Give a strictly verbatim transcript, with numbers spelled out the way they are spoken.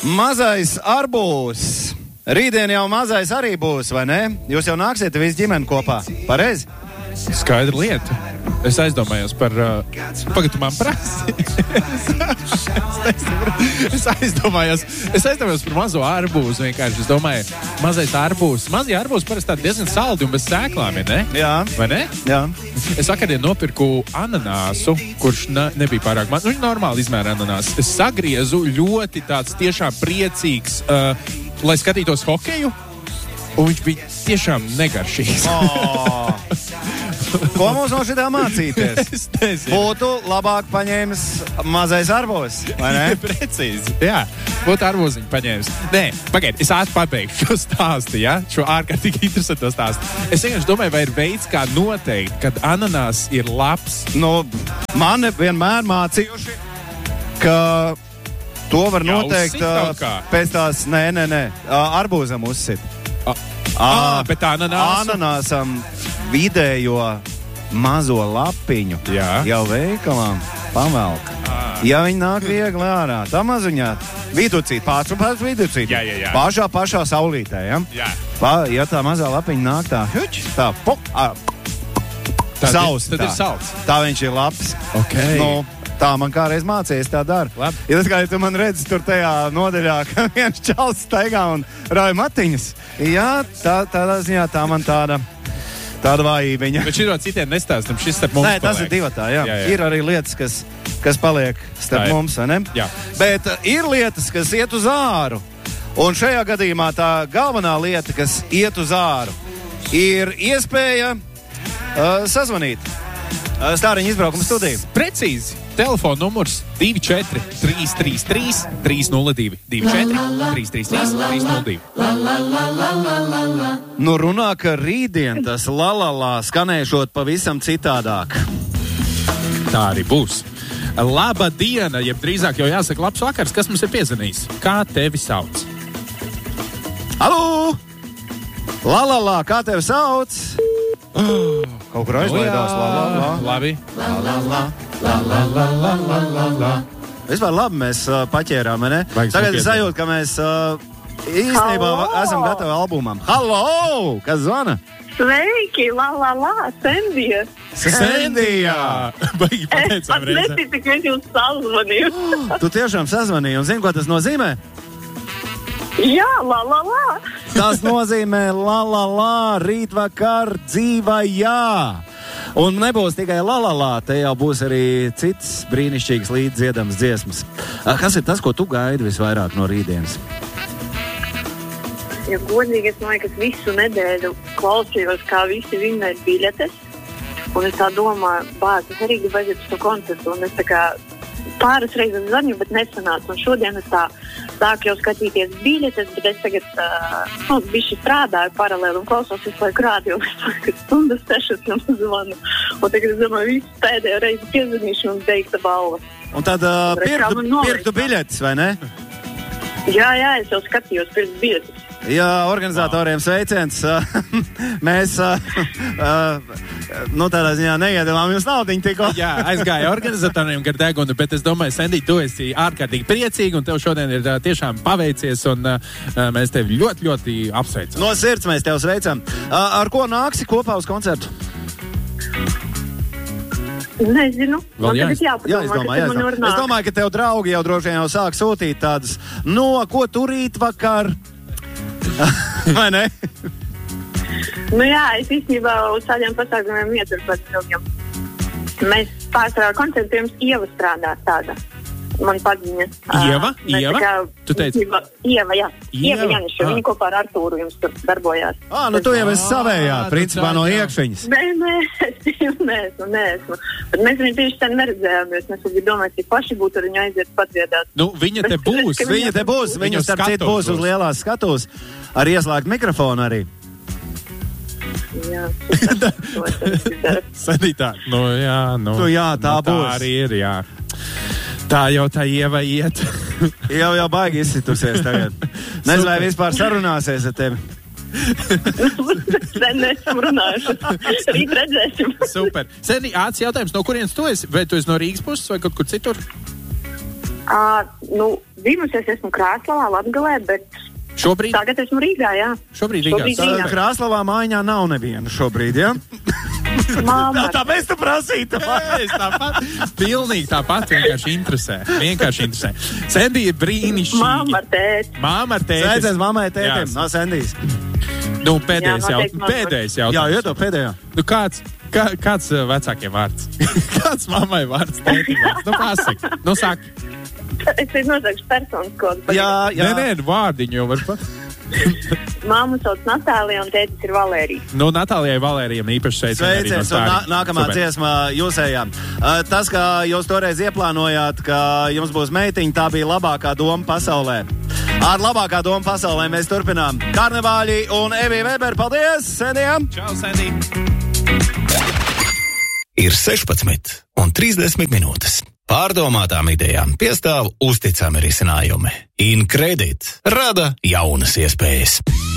Mazais arbūs. Rītdien jau mazais arī būs, vai ne? Jūs jau nāksiet visi ģimeni kopā. Pareizi? Skaidra lieta. Es aizdomājos par... Uh, Pagad, tu man prasi. es aizdomājos. Es aizdomājos par mazo arbūzu vienkārši. Es domāju, mazais arbūs. Mazie arbūs parasti tādi diezgan saldi un bez sēklām, ja ne? Jā. Vai ne? Jā. Es vakardien nopirku ananāsu, kurš ne, nebija pārāk man. Nu, normāli izmēra ananāsu. Es sagriezu ļoti tāds tiešām priecīgs, uh, lai skatītos hokeju, un viņš bija tiešām negaršīgs. Oh. Ko mums no šitā mācīties? Es nezinu. Būtu labāk paņēmis mazais arbūs, vai ne? Precīzi, jā. Būtu arbūziņu paņēmis. Nē, pagaid, es ātri pabeigšu šo stāstu, ja? Šo ārkārtīgi interesanto stāstu. Es vienkārši domāju, vai ir veids, kā noteikt, kad ananās ir labs. Nu, mani vienmēr mācījuši, ka to var Jau noteikt uzsit kaut kā? pēc tās, nē, nē, nē, arbūzam uzsit. A, à, bet ananāsu? Ananāsam vidējo mazo lapiņu Jā. jau veikalām pavelk. Ja viņi nāk viegli ārā, tā mazuņā viducīt, pārs un pārs viducīt. Jā, jā, jā. Pašā, pašā saulītē, ja? Jā. Pa, ja tā mazā lapiņa nāk tā, huč, tā, pok, ā, Tad sauss. ir- tad tā. ir sauss. Tā viņš ir labs. Ok. Nu, tā man kādreiz mācījies, tā dara. Labi. Ja tas kā ja tu man redzi tur tajā nodeļā, ka viens čals staigā un rauj matiņas. Jā, tā, tādā ziņā tā man tāda, tāda vājībiņa. Bet šito citiem nestāstam, šis starp mums Nē, tas paliek. ir divatā, jā. Jā, jā. Ir arī lietas, kas, kas paliek starp Tā ir. mums, vai ne? Jā. Bet uh, ir lietas, kas iet uz āru. Un šajā gadījumā tā galvenā lieta, kas iet uz āru, ir iespēja uh, sazvanīt uh, Stāriņa izbraukuma studiju. Precīzi. Telefona numurs divi četri trīs trīs trīs trīs nulle divi. divi četri trīs trīs trīs trīs nulle divi. Nu, runā, ka rītdien tas lalalā skanēšot pavisam citādāk. Tā arī būs. Laba diena, jeb drīzāk jau jāsaka labs vakars. Kas mums ir piezvanījis? Kā tevi sauc? Alū! Lalalā, kā tevi sauc? Oh, kaut kur aizlaidās. Lalalā. Labi. Lalalā. Vispār labi mēs uh, paķērām, ne? Vajag Tagad es sapiet. sajūtu, ka mēs uh, īstenībā Halo! esam gatavi albumam. Halo! Kas zvana? Sveiki, la la la, Sendija. Sendijā! Baigi Es pateicām pat reizē. neticu, ka es jūs sazvanīju. Tu tiešām sazvanīji un zini, ko tas nozīmē? Jā, la la la. Tas nozīmē la la la, rītvakar dzīva jā. Un nebūs tikai la la la, te jau būs arī cits brīnišķīgs līdziedams dziesmas. Ah, kas ir tas, ko tu gaidi visvairāk no rītdienas? Ja godīgi, es domāju, ka es visu nedēļu klausījos, kā visi vinnēja biļetes. Un es tā domāju, bāc, es arī gribu aiziet uz to koncertu. Un es tā kā pāris reizes zvanīju, bet nesanācu. Un šodien es tā sāku jau skatīties biļetes, bet es tagad uh, nu, bišķi strādāju paralēli un klausos visu laiku rādio. Es domāju, ka stundas sešas jums zvanu. Un tagad es domāju, visu pēdējo reizi piezvanīšu un beigta balva. Un tad uh, Re, kā pirktu, man nolikt, pirktu tā? biļetes, vai ne? Jā, jā, es jau skatījos pirms biļetes. Jā, organizatoriem sveiciens. Mēs, uh, nu, tādā ziņā neiedalām jums naudiņu tikko. Jā, aizgāja organizatoriem gar degunu, bet es domāju, Sendī, tu esi ārkārtīgi priecīgi un tev šodien ir uh, tiešām paveicies un uh, mēs tevi ļoti, ļoti apsveicam. No sirds mēs tev sveicam. Uh, ar ko nāksi kopā uz koncertu? Nezinu. Vēl Man jāiz- tagad jāpadomā, Jāizdomā, kas man jāizdomā. var Es nākt. domāju, ka tev draugi jau droši vien jau sāk sūtīt tādas, no ko tu rīt vakar? Vai ne? Nu jā, es īstenībā uz tādiem pasākumiem ietveru pēc draugiem. Mēs pārsvarā koncertiem Ieva strādā tāda. Man paziņa. Ieva? Ā, mēs Ieva? tā kā- Tu teici? Ieva, Ieva, jā. Ieva? Ieva Janiša, Ah. viņa kopā ar Artūru jums tur darbojās. Ā, nu tu jau esi savējā, Ā, principā tu no tā, jā. iekšķiņas. Nē, nē, es jau neesmu, neesmu. Bet mēs viņu tieši sen neredzējāmies. Mēs arī domājam, cik paši būtu ar viņu aiziet padziedāt. Nu, viņa te būs. Ka Viņa te būs, Viņa viņa uz starp citu skatuves būs uz būs. lielās skatuves ar ieslēgt mikrofonu arī. Jā, super, protams, super. Sanitā. Nu, jā, nu, Nu, jā, tā nu, tā būs. arī ir, jā. Tā jau tā Ieva iet. Jau jau baigi izsitusies tagad. Nezinu, vai vispār sarunāsies ar tevi. Sen neesam runājuši. Rīt redzēsim. Super. Seni, ātrs jautājums, no kurienes tu esi? Vai tu esi no Rīgas puses vai kaut kur citur? Uh, nu, dzimusies esmu Krāslavā, Latgalē, bet šobrīd? Tagad esmu Rīgā, jā. Šobrīd Rīgā. Šobrīd Rīgā. Krāslavā mājā nav neviena šobrīd, jā? Māma. Tā mēs tu prasītu. Es tāpat, pilnīgi tāpat vienkārši interesē. Vienkārši interesē. Sendija ir brīnišķīgi. Māma ar tēti. Māma ar tēti. Sveiciens mammai tētim, Jā. no Sendijas. Nu, pēdējais Jā, jautājums. noteikti Pēdējais Jā, jautājums. iedo pēdējā. Nu, kāds, kā, kāds uh, vecākiem vārds? Kāds mammai vārds, tētim vārds? Nu, pasaki. Nu, saki. Es teicu nosaukšu personas kodu. Jā, jā. Nē, nē, vārdiņu jau var pat. Māmu sauc Natālija un tētis ir Valērija. Nu, Natālijai Valērijam īpaši sveicieni arī no Sveiciens, un nā, Stāriņa. nākamā Super. dziesma jūsējā. Uh, tas, kā jūs toreiz ieplānojāt, ka jums būs meitiņa, tā bija labākā doma pasaulē. Ar labākā doma pasaulē mēs turpinām. Karnevāļi un Evija Weber, paldies, sēdījām! Čau, Sendī! Ir sešpadsmit un trīsdesmit minūtes. Pārdomātām idejām piestāv uzticami risinājumi. Incredit rada jaunas iespējas.